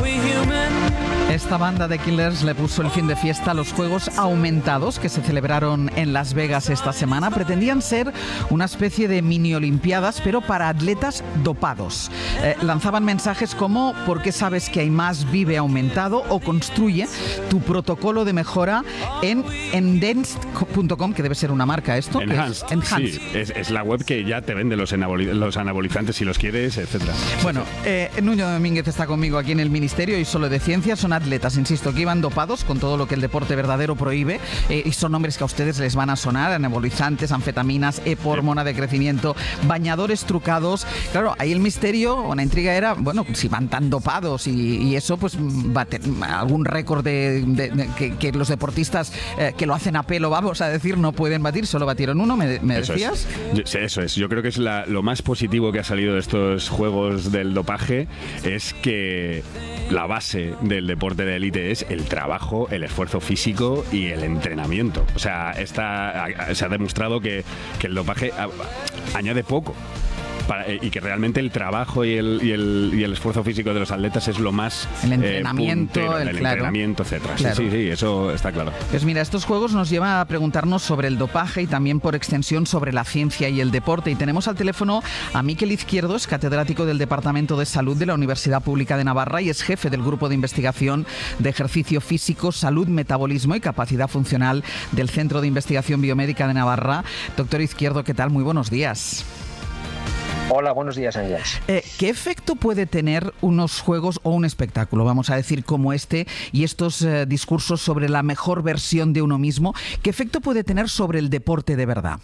Esta banda de Killers le puso el fin de fiesta a los Juegos Aumentados que se celebraron en Las Vegas esta semana. Pretendían ser una especie de mini olimpiadas, pero para atletas dopados. Lanzaban mensajes como ¿por qué sabes que hay más? Vive aumentado, o construye tu protocolo de mejora en enhanced.com, que debe ser una marca esto. Enhanced. Sí, es la web que ya te vende los anabolizantes si los quieres, etcétera. Bueno, Nuño Domínguez está conmigo aquí en el Ministerio y Solo de Ciencia. Son atletas, insisto, que iban dopados con todo lo que el deporte verdadero prohíbe, y son nombres que a ustedes les van a sonar: anabolizantes, anfetaminas, hormona de crecimiento, bañadores trucados. Claro, ahí el misterio o la intriga era, bueno, si van tan dopados y eso, pues va a tener algún récord que los deportistas que lo hacen a pelo, vamos a decir, no pueden batir. Solo batieron uno, me decías. Eso es. Yo creo que es lo más positivo que ha salido de estos juegos del dopaje, es que la base del deporte de élite es el trabajo, el esfuerzo físico y el entrenamiento. O sea, se ha demostrado que el dopaje añade poco. Y que realmente el trabajo y el esfuerzo físico de los atletas es lo más el entrenamiento, puntero, el entrenamiento, etcétera. Claro. Sí, eso está claro. Pues mira, estos juegos nos llevan a preguntarnos sobre el dopaje y también por extensión sobre la ciencia y el deporte. Y tenemos al teléfono a Mikel Izquierdo, es catedrático del Departamento de Salud de la Universidad Pública de Navarra y es jefe del Grupo de Investigación de Ejercicio Físico, Salud, Metabolismo y Capacidad Funcional del Centro de Investigación Biomédica de Navarra. Doctor Izquierdo, ¿qué tal? Muy buenos días. Hola, buenos días, Ángeles. ¿Qué efecto puede tener unos juegos o un espectáculo, vamos a decir, como este, y estos discursos sobre la mejor versión de uno mismo? ¿Qué efecto puede tener sobre el deporte de verdad?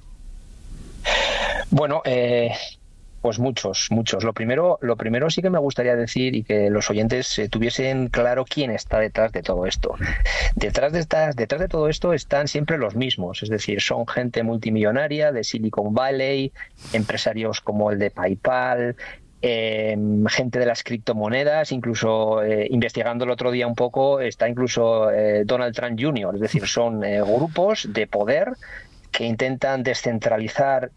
Bueno, pues muchos. Lo primero sí que me gustaría decir, y que los oyentes tuviesen claro quién está detrás de todo esto. Detrás de todo esto están siempre los mismos, es decir, son gente multimillonaria de Silicon Valley, empresarios como el de PayPal, gente de las criptomonedas, incluso investigando el otro día un poco, está incluso Donald Trump Jr., es decir, son grupos de poder que intentan descentralizar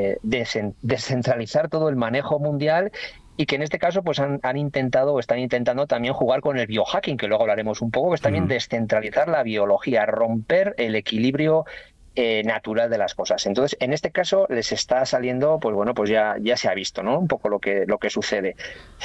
todo el manejo mundial, y que en este caso pues han intentado o están intentando también jugar con el biohacking, que luego hablaremos un poco, que es también descentralizar la biología, romper el equilibrio natural de las cosas. Entonces, en este caso les está saliendo, pues bueno, pues ya se ha visto, ¿no? Un poco lo que sucede.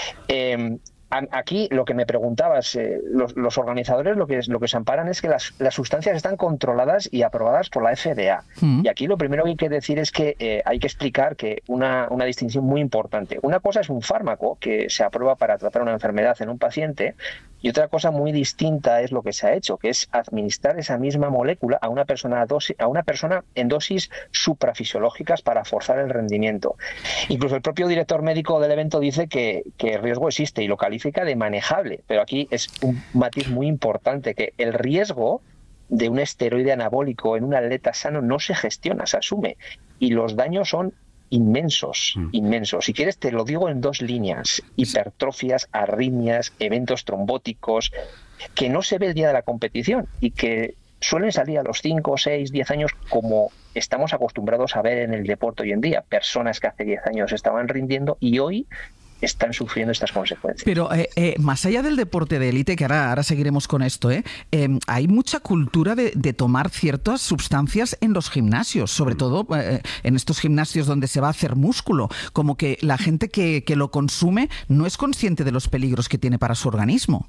Aquí lo que me preguntabas, los organizadores lo que se amparan es que las sustancias están controladas y aprobadas por la FDA. Y aquí lo primero que hay que decir es que hay que explicar que una distinción muy importante. Una cosa es un fármaco que se aprueba para tratar una enfermedad en un paciente, y otra cosa muy distinta es lo que se ha hecho, que es administrar esa misma molécula a una persona en dosis suprafisiológicas para forzar el rendimiento. Incluso el propio director médico del evento dice que el riesgo existe y lo califica de manejable, pero aquí es un matiz muy importante, que el riesgo de un esteroide anabólico en un atleta sano no se gestiona, se asume, y los daños son inmensos. Si quieres te lo digo en dos líneas: hipertrofias, arritmias, eventos trombóticos, que no se ve el día de la competición y que suelen salir a los 5, 6, 10 años, como estamos acostumbrados a ver en el deporte hoy en día. Personas que hace 10 años estaban rindiendo y hoy están sufriendo estas consecuencias. Pero más allá del deporte de élite, que ahora seguiremos con esto, hay mucha cultura de tomar ciertas sustancias en los gimnasios, sobre todo en estos gimnasios donde se va a hacer músculo, como que la gente que lo consume no es consciente de los peligros que tiene para su organismo.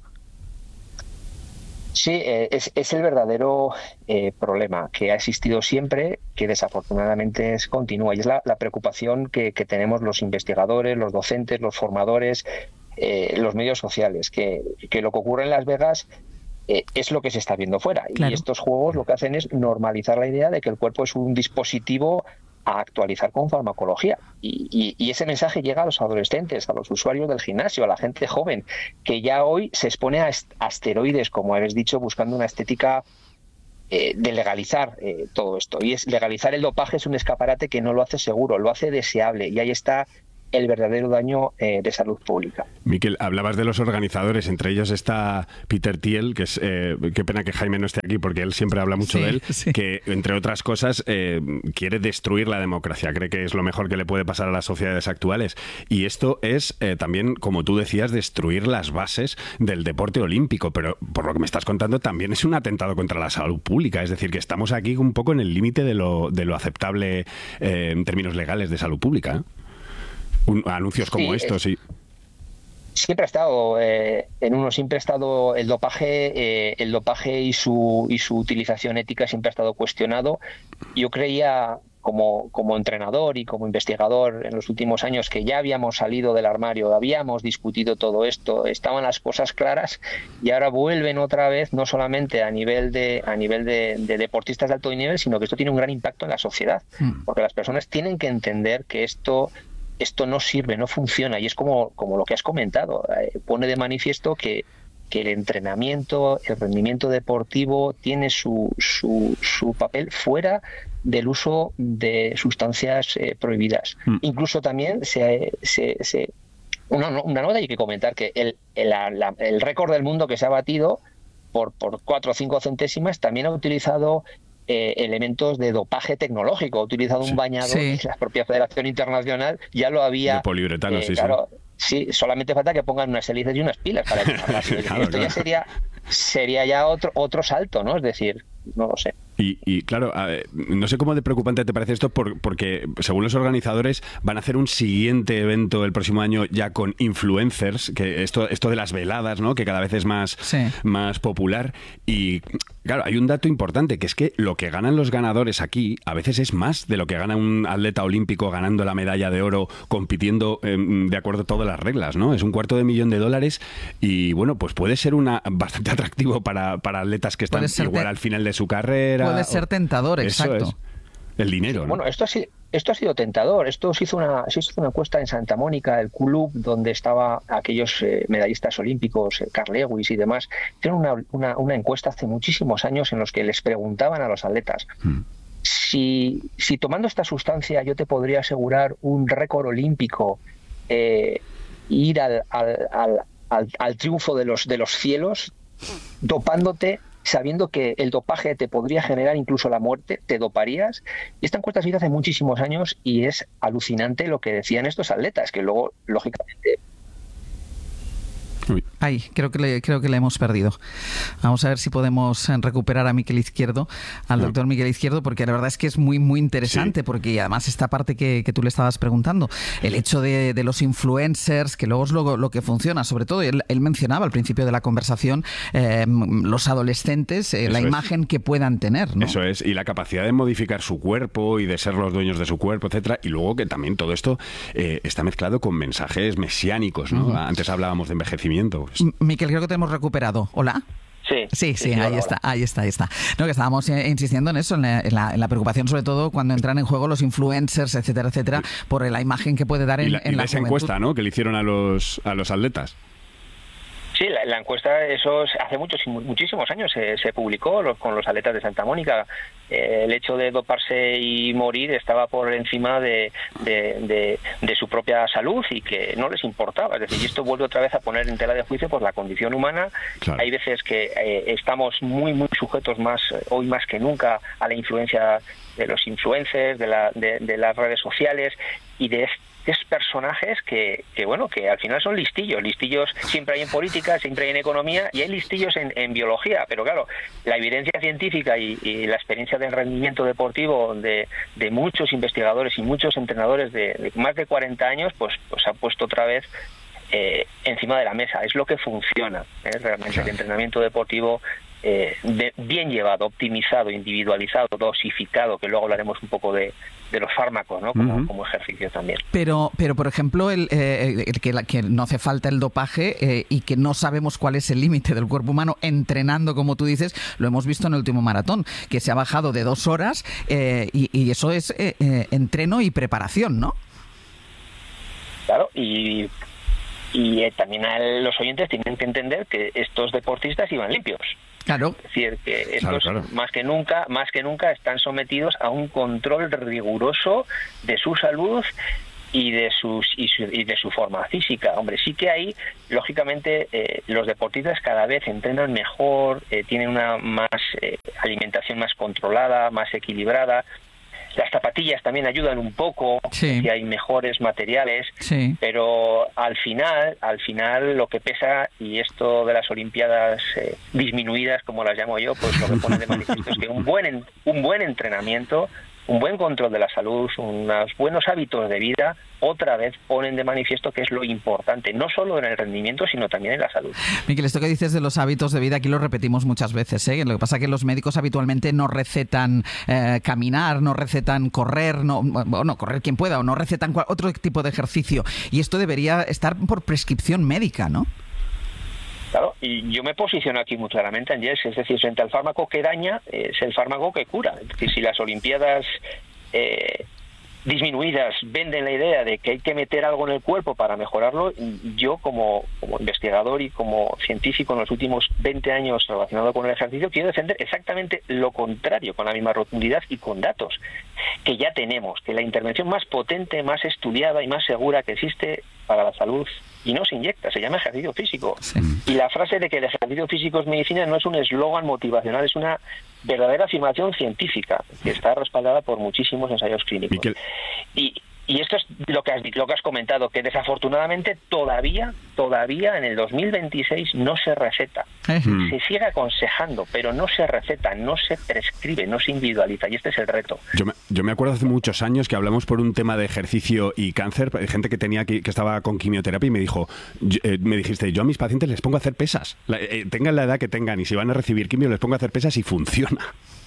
Sí, es el verdadero problema que ha existido siempre, que desafortunadamente continúa, y es la preocupación que tenemos los investigadores, los docentes, los formadores, los medios sociales, que lo que ocurre en Las Vegas es lo que se está viendo fuera. Claro. Y estos juegos lo que hacen es normalizar la idea de que el cuerpo es un dispositivo a actualizar con farmacología, y ese mensaje llega a los adolescentes, a los usuarios del gimnasio, a la gente joven, que ya hoy se expone a esteroides, como habéis dicho, buscando una estética de legalizar todo esto. Y legalizar el dopaje es un escaparate que no lo hace seguro, lo hace deseable, y ahí está el verdadero daño de salud pública. Miquel, hablabas de los organizadores, entre ellos está Peter Thiel, que es, qué pena que Jaime no esté aquí porque él siempre habla mucho de él, que entre otras cosas quiere destruir la democracia, cree que es lo mejor que le puede pasar a las sociedades actuales. Y esto es también, como tú decías, destruir las bases del deporte olímpico, pero por lo que me estás contando también es un atentado contra la salud pública, es decir, que estamos aquí un poco en el límite de lo aceptable en términos legales de salud pública, ¿eh? Anuncios como estos, sí. Siempre ha estado siempre ha estado el dopaje y su utilización ética siempre ha estado cuestionado. Yo creía como entrenador y como investigador en los últimos años que ya habíamos salido del armario, habíamos discutido todo esto, estaban las cosas claras y ahora vuelven otra vez, no solamente a nivel de deportistas de alto nivel, sino que esto tiene un gran impacto en la sociedad, porque las personas tienen que entender que esto no sirve, no funciona, y es como lo que has comentado, pone de manifiesto que el entrenamiento, el rendimiento deportivo tiene su papel fuera del uso de sustancias prohibidas. Incluso también una nota hay que comentar que el récord del mundo que se ha batido por 4 o 5 centésimas también ha utilizado elementos de dopaje tecnológico, ha utilizado un bañador que la propia Federación Internacional ya lo había... De poliuretano, claro, sí, solamente falta que pongan unas hélices y unas pilas para que claro, esto ya sería ya otro salto, ¿no? Es decir, no lo sé. Y claro, no sé cómo de preocupante te parece esto, porque según los organizadores van a hacer un siguiente evento el próximo año ya con influencers, que esto de las veladas, ¿no? Que cada vez es más popular. Y claro, hay un dato importante, que es que lo que ganan los ganadores aquí a veces es más de lo que gana un atleta olímpico ganando la medalla de oro, compitiendo de acuerdo a todas las reglas, ¿no? Es $250,000 y bueno, pues puede ser bastante atractivo para atletas que están igual al final de su carrera. Puede ser tentador, exacto. Eso es. El dinero, ¿no? Bueno, esto ha sido tentador. Esto se hizo una encuesta en Santa Mónica, el club donde estaban aquellos medallistas olímpicos, Carl Lewis y demás. Hicieron una encuesta hace muchísimos años en los que les preguntaban a los atletas si tomando esta sustancia yo te podría asegurar un récord olímpico, ir al triunfo de los cielos, dopándote, sabiendo que el dopaje te podría generar incluso la muerte, ¿te doparías? Y esta encuesta se hizo hace muchísimos años y es alucinante lo que decían estos atletas, que luego, lógicamente... Ay, creo que le hemos perdido. Vamos a ver si podemos recuperar a Miquel Izquierdo, al doctor Miquel Izquierdo, porque la verdad es que es muy, muy interesante, porque además esta parte que tú le estabas preguntando, el hecho de los influencers, que luego es lo que funciona, sobre todo, él mencionaba al principio de la conversación los adolescentes, la imagen que puedan tener, ¿no? Eso es, y la capacidad de modificar su cuerpo y de ser los dueños de su cuerpo, etcétera, y luego que también todo esto está mezclado con mensajes mesiánicos, ¿no? Antes hablábamos de envejecimiento. Miquel, creo que te hemos recuperado. ¿Hola? Sí, ahí está. No, que estábamos insistiendo en eso, en la preocupación, sobre todo cuando entran en juego los influencers, etcétera, por la imagen que puede dar en la esa juventud. Encuesta, ¿no?, que le hicieron a los atletas. Sí, la encuesta, eso hace muchísimos años se publicó con los atletas de Santa Mónica. El hecho de doparse y morir estaba por encima de su propia salud y que no les importaba. Es decir, y esto vuelve otra vez a poner en tela de juicio pues la condición humana. Claro. Hay veces que estamos muy, muy sujetos hoy más que nunca a la influencia de los influencers, de las redes sociales y de personajes que al final son listillos siempre hay en política, siempre hay en economía y hay listillos en biología, pero claro, la evidencia científica y la experiencia del rendimiento deportivo de muchos investigadores y muchos entrenadores de más de 40 años pues ha puesto otra vez encima de la mesa. Es lo que funciona, realmente el entrenamiento deportivo bien llevado, optimizado, individualizado, dosificado, que luego hablaremos un poco de los fármacos, ¿no? Como ejercicio también. Pero por ejemplo, que no hace falta el dopaje y que no sabemos cuál es el límite del cuerpo humano entrenando, como tú dices, lo hemos visto en el último maratón, que se ha bajado de 2 horas y eso es entreno y preparación, ¿no? Claro, y también los oyentes tienen que entender que estos deportistas iban limpios. Claro. Es decir, que estos más que nunca están sometidos a un control riguroso de su salud y de su forma física. Hombre, sí que ahí, lógicamente, los deportistas cada vez entrenan mejor, tienen una alimentación más controlada, más equilibrada. Las zapatillas también ayudan un poco, sí, si hay mejores materiales, sí, pero al final lo que pesa, y esto de las Olimpiadas disminuidas, como las llamo yo, pues lo que pone de manifiesto es que un buen entrenamiento, un buen control de la salud, unos buenos hábitos de vida, otra vez ponen de manifiesto que es lo importante, no solo en el rendimiento, sino también en la salud. Miquel, esto que dices de los hábitos de vida, aquí lo repetimos muchas veces, ¿eh? Lo que pasa es que los médicos habitualmente no recetan caminar, no recetan correr, correr quien pueda, o no recetan otro tipo de ejercicio. Y esto debería estar por prescripción médica, ¿no? Claro, y yo me posiciono aquí muy claramente, Ángeles, es decir, frente al fármaco que daña, es el fármaco que cura. Es decir, si las Olimpiadas disminuidas venden la idea de que hay que meter algo en el cuerpo para mejorarlo, yo como investigador y como científico en los últimos 20 años relacionado con el ejercicio, quiero defender exactamente lo contrario, con la misma rotundidad y con datos que ya tenemos, que la intervención más potente, más estudiada y más segura que existe para la salud, y no se inyecta, se llama ejercicio físico. Sí. Y la frase de que el ejercicio físico es medicina no es un eslogan motivacional, es una verdadera afirmación científica que está respaldada por muchísimos ensayos clínicos. Miquel. Y esto es lo que has comentado, que desafortunadamente todavía en el 2026 no se receta. Se sigue aconsejando, pero no se receta, no se prescribe, no se individualiza, y este es el reto. Yo me acuerdo hace muchos años que hablamos por un tema de ejercicio y cáncer, gente que estaba con quimioterapia, y me dijiste, yo a mis pacientes les pongo a hacer pesas, tengan la edad que tengan, y si van a recibir quimio les pongo a hacer pesas y funciona.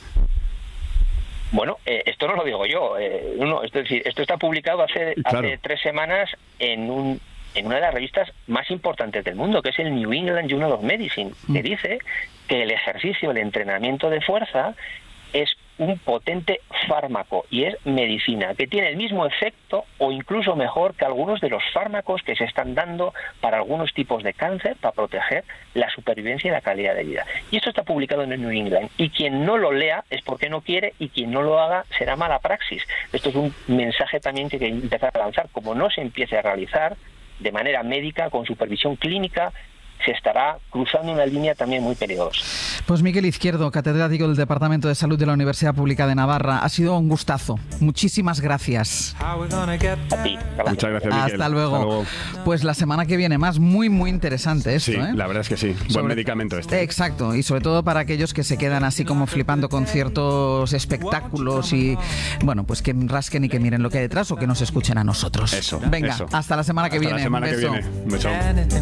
Bueno, esto no lo digo yo. Es decir, esto está publicado hace 3 semanas en una de las revistas más importantes del mundo, que es el New England Journal of Medicine, que dice que el ejercicio, el entrenamiento de fuerza es un potente fármaco y es medicina, que tiene el mismo efecto o incluso mejor que algunos de los fármacos que se están dando para algunos tipos de cáncer para proteger la supervivencia y la calidad de vida. Y esto está publicado en el New England, y quien no lo lea es porque no quiere, y quien no lo haga será mala praxis. Esto es un mensaje también que hay que empezar a lanzar. Como no se empiece a realizar de manera médica, con supervisión clínica, se estará cruzando una línea también muy peligrosa. Pues Miquel Izquierdo, catedrático del Departamento de Salud de la Universidad Pública de Navarra, ha sido un gustazo. Muchísimas gracias. A ti. Muchas gracias, Miquel. Hasta luego. Pues la semana que viene más, muy interesante esto. Sí, la verdad es que sí. Buen medicamento este. Exacto, y sobre todo para aquellos que se quedan así como flipando con ciertos espectáculos y, bueno, pues que rasquen y que miren lo que hay detrás, o que nos escuchen a nosotros. Eso. Venga, eso. hasta la semana que viene. Hasta la semana que viene. Un beso.